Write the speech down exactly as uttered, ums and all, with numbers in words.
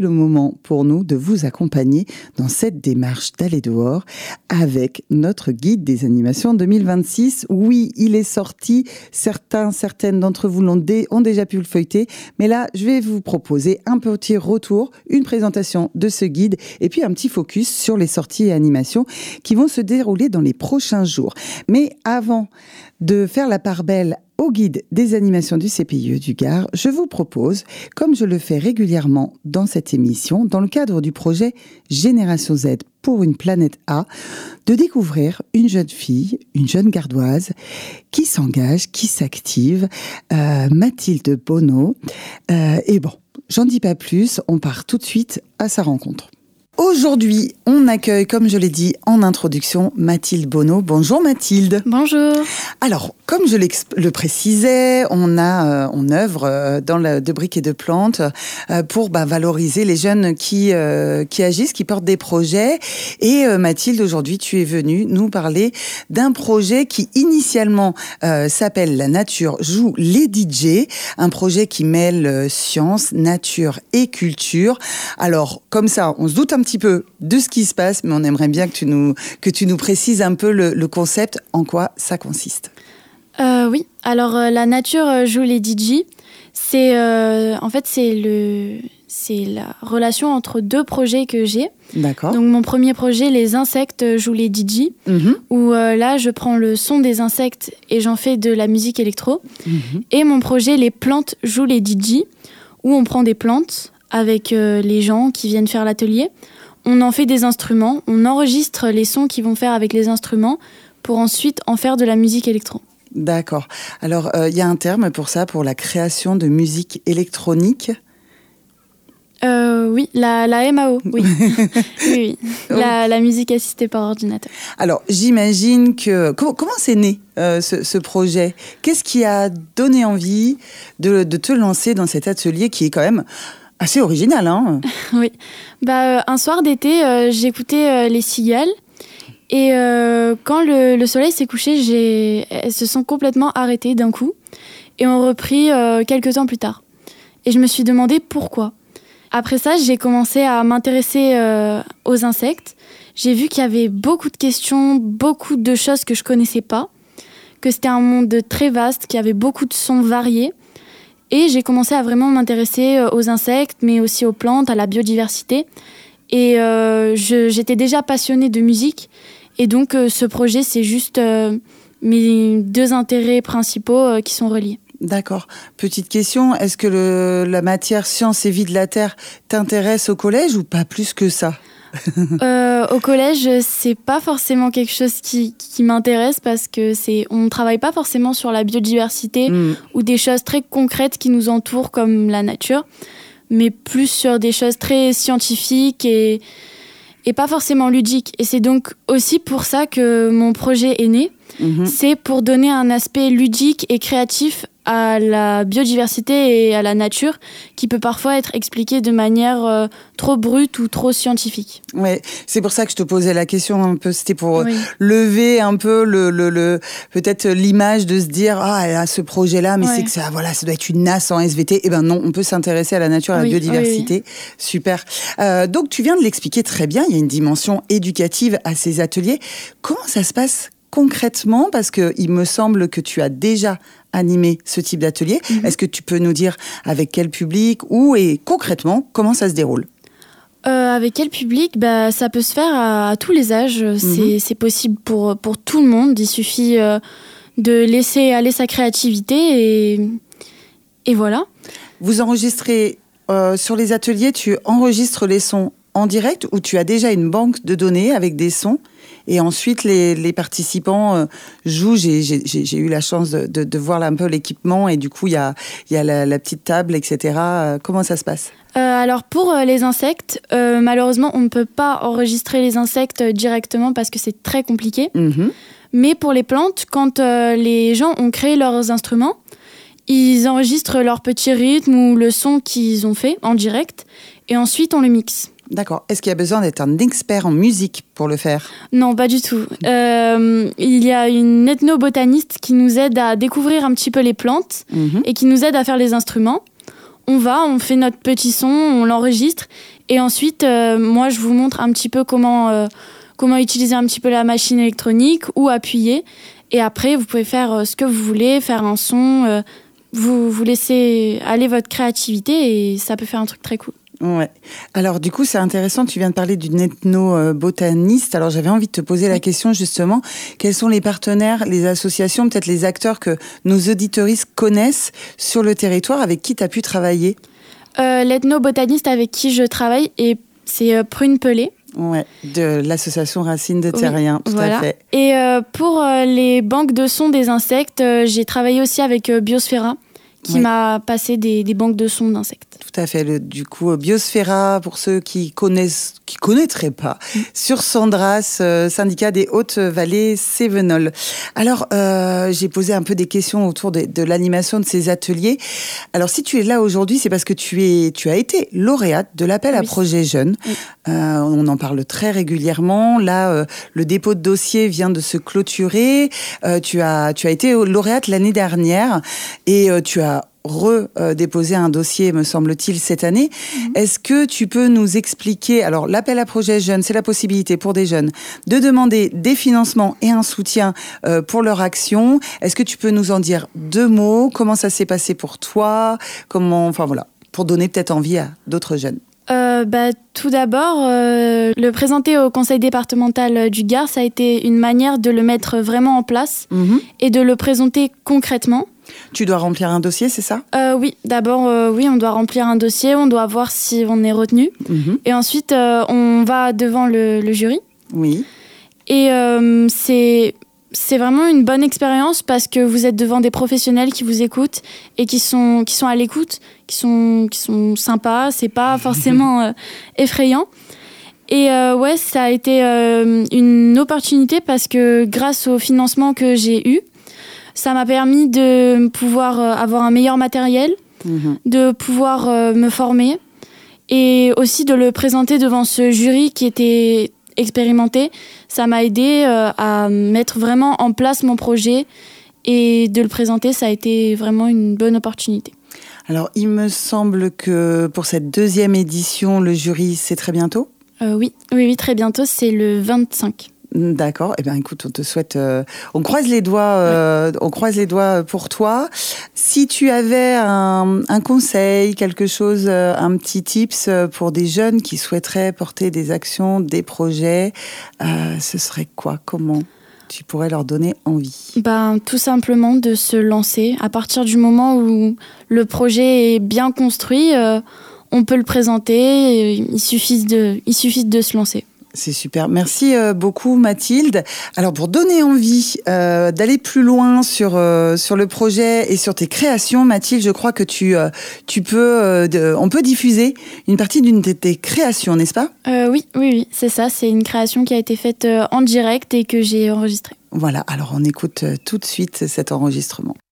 Le moment pour nous de vous accompagner dans cette démarche d'aller dehors avec notre guide des animations deux mille vingt-six. Oui, il est sorti. Certains, certaines d'entre vous l'ont dé- ont déjà pu le feuilleter. Mais là, je vais vous proposer un petit retour, une présentation de ce guide et puis un petit focus sur les sorties et animations qui vont se dérouler dans les prochains jours. Mais avant de faire la part belle au guide des animations du C P I E du Gard, je vous propose, comme je le fais régulièrement dans cette émission, dans le cadre du projet Génération Z pour une planète A, de découvrir une jeune fille, une jeune gardoise, qui s'engage, qui s'active, euh, Mathilde Bonneau. Euh, et bon, j'en dis pas plus, on part tout de suite à sa rencontre. Aujourd'hui, on accueille, comme je l'ai dit en introduction, Mathilde Bonneau. Bonjour Mathilde. Bonjour. Alors, comme je le précisais, on a, euh, on œuvre euh, dans le de briques et de plantes euh, pour bah, valoriser les jeunes qui euh, qui agissent, qui portent des projets. Et euh, Mathilde, aujourd'hui, tu es venue nous parler d'un projet qui initialement euh, s'appelle La Nature joue les D J, un projet qui mêle euh, science, nature et culture. Alors, comme ça, on se doute un petit peu de ce qui se passe, mais on aimerait bien que tu nous que tu nous précises un peu le, le concept, en quoi ça consiste. Euh, oui, alors euh, La Nature joue les D J. C'est euh, en fait c'est le c'est la relation entre deux projets que j'ai. D'accord. Donc mon premier projet, Les Insectes jouent les D J, mm-hmm. où euh, là je prends le son des insectes et j'en fais de la musique électro. Mm-hmm. Et mon projet, Les Plantes jouent les D J, où on prend des plantes avec euh, les gens qui viennent faire l'atelier. On en fait des instruments, on enregistre les sons qu'ils vont faire avec les instruments pour ensuite en faire de la musique électro. D'accord. Alors, il euh, y a un terme pour ça, pour la création de musique électronique ? Euh, oui, la, la M A O, oui. oui, oui. La, la musique assistée par ordinateur. Alors, j'imagine que... Comment, comment c'est né, euh, ce, ce projet ? Qu'est-ce qui a donné envie de, de te lancer dans cet atelier qui est quand même assez original, hein ? Oui. Bah, euh, un soir d'été, euh, j'écoutais euh, les cigales. Et euh, quand le, le soleil s'est couché, j'ai... elles se sont complètement arrêtées d'un coup et ont repris euh, quelques temps plus tard. Et je me suis demandé pourquoi. Après ça, j'ai commencé à m'intéresser euh, aux insectes. J'ai vu qu'il y avait beaucoup de questions, beaucoup de choses que je connaissais pas, que c'était un monde très vaste, qu'il y avait beaucoup de sons variés. Et j'ai commencé à vraiment m'intéresser aux insectes, mais aussi aux plantes, à la biodiversité. Et euh, je, j'étais déjà passionnée de musique. Et donc, euh, ce projet, c'est juste euh, mes deux intérêts principaux euh, qui sont reliés. D'accord. Petite question, est-ce que le, la matière sciences et vie de la Terre t'intéresse au collège ou pas plus que ça ? euh, Au collège, c'est pas forcément quelque chose qui, qui m'intéresse parce que c'est, on ne travaille pas forcément sur la biodiversité mmh. ou des choses très concrètes qui nous entourent comme la nature, mais plus sur des choses très scientifiques et... et pas forcément ludique. Et c'est donc aussi pour ça que mon projet est né. Mmh. C'est pour donner un aspect ludique et créatif à la biodiversité et à la nature qui peut parfois être expliquée de manière euh, trop brute ou trop scientifique. Ouais, c'est pour ça que je te posais la question un peu, c'était pour oui. lever un peu le, le, le peut-être l'image de se dire ah elle a ce projet-là mais ouais. c'est que ça voilà ça doit être une nasse en S V T. Eh ben non, on peut s'intéresser à la nature, à oui, la biodiversité. Oui, oui. Super. Euh, donc tu viens de l'expliquer très bien. Il y a une dimension éducative à ces ateliers. Comment ça se passe concrètement, parce que il me semble que tu as déjà animé ce type d'atelier. Mm-hmm. Est-ce que tu peux nous dire avec quel public, où et concrètement, comment ça se déroule ? Euh, avec quel public ? Bah, ça peut se faire à, à tous les âges. Mm-hmm. C'est, c'est possible pour, pour tout le monde. Il suffit euh, de laisser aller sa créativité et, et voilà. Vous enregistrez euh, sur les ateliers, tu enregistres les sons en direct ou tu as déjà une banque de données avec des sons ? Et ensuite, les, les participants euh, jouent. J'ai, j'ai, j'ai eu la chance de, de, de voir un peu l'équipement et du coup, il y a, y a la, la petite table, et cetera. Euh, comment ça se passe ? euh, Alors, pour euh, les insectes, euh, malheureusement, on ne peut pas enregistrer les insectes directement parce que c'est très compliqué. Mm-hmm. Mais pour les plantes, quand euh, les gens ont créé leurs instruments, ils enregistrent leur petit rythme ou le son qu'ils ont fait en direct et ensuite, on le mixe. D'accord. Est-ce qu'il y a besoin d'être un expert en musique pour le faire ? Non, pas du tout. Euh, il y a une ethnobotaniste qui nous aide à découvrir un petit peu les plantes mmh. et qui nous aide à faire les instruments. on va, on fait notre petit son, on l'enregistre. Et ensuite, euh, moi, je vous montre un petit peu comment, euh, comment utiliser un petit peu la machine électronique ou appuyer. Et après, vous pouvez faire euh, ce que vous voulez, faire un son. Euh, vous, vous laissez aller votre créativité et ça peut faire un truc très cool. Ouais. Alors du coup, c'est intéressant, tu viens de parler d'une ethnobotaniste. Alors j'avais envie de te poser la question justement, quels sont les partenaires, les associations, peut-être les acteurs que nos auditeuristes connaissent sur le territoire, avec qui tu as pu travailler? euh, L'ethnobotaniste avec qui je travaille, et c'est euh, Prune Pelé. Ouais, de l'association Racines de Terrien, oui, tout voilà. à fait. Et euh, pour euh, les banques de sons des insectes, euh, j'ai travaillé aussi avec euh, Biosphera, qui oui. m'a passé des, des banques de sons d'insectes. Tout à fait. Le, du coup, Biosphera, pour ceux qui connaissent, qui connaîtraient pas, mmh. sur Sandras, euh, syndicat des Hautes-Vallées Cévenol. Alors, euh, j'ai posé un peu des questions autour de, de l'animation de ces ateliers. Alors, si tu es là aujourd'hui, c'est parce que tu es, tu as été lauréate de l'appel oui. à projets jeunes. Oui. Euh, on en parle très régulièrement. Là, euh, le dépôt de dossier vient de se clôturer. Euh, tu as, tu as été lauréate l'année dernière et euh, tu as redéposer un dossier, me semble-t-il, cette année. Mmh. Est-ce que tu peux nous expliquer... Alors, l'appel à projets jeunes, c'est la possibilité pour des jeunes de demander des financements et un soutien euh, pour leur action. Est-ce que tu peux nous en dire deux mots? Comment ça s'est passé pour toi? Comment... Enfin, voilà, pour donner peut-être envie à d'autres jeunes. Euh, bah, tout d'abord, euh, le présenter au conseil départemental du Gard, ça a été une manière de le mettre vraiment en place mmh. et de le présenter concrètement. Tu dois remplir un dossier, c'est ça? euh, Oui, d'abord, euh, oui, on doit remplir un dossier, on doit voir si on est retenu. Mmh. Et ensuite, euh, on va devant le, le jury. Oui. Et euh, c'est... C'est vraiment une bonne expérience parce que vous êtes devant des professionnels qui vous écoutent et qui sont, qui sont à l'écoute, qui sont, qui sont sympas. C'est pas forcément euh, effrayant. Et euh, ouais, ça a été euh, une opportunité parce que grâce au financement que j'ai eu, ça m'a permis de pouvoir euh, avoir un meilleur matériel, mmh. de pouvoir euh, me former et aussi de le présenter devant ce jury qui était expérimenté. Ça m'a aidé euh, à mettre vraiment en place mon projet et de le présenter, ça a été vraiment une bonne opportunité. Alors, il me semble que pour cette deuxième édition, le jury, c'est très bientôt ? euh, oui, oui, oui, très bientôt, c'est le vingt-cinq. D'accord. Eh bien, écoute, on te souhaite, euh, on croise les doigts, euh, ouais. on croise les doigts pour toi. Si tu avais un, un conseil, quelque chose, un petit tips pour des jeunes qui souhaiteraient porter des actions, des projets, euh, ce serait quoi? Comment tu pourrais leur donner envie? Ben, tout simplement de se lancer. À partir du moment où le projet est bien construit, euh, on peut le présenter. Il suffit de, il suffit de se lancer. C'est super. Merci euh, beaucoup Mathilde. Alors pour donner envie euh, d'aller plus loin sur euh, sur le projet et sur tes créations, Mathilde, je crois que tu euh, tu peux euh, de, on peut diffuser une partie d'une de tes créations, n'est-ce pas? euh, Oui, oui, oui, c'est ça. C'est une création qui a été faite euh, en direct et que j'ai enregistrée. Voilà. Alors on écoute euh, tout de suite cet enregistrement.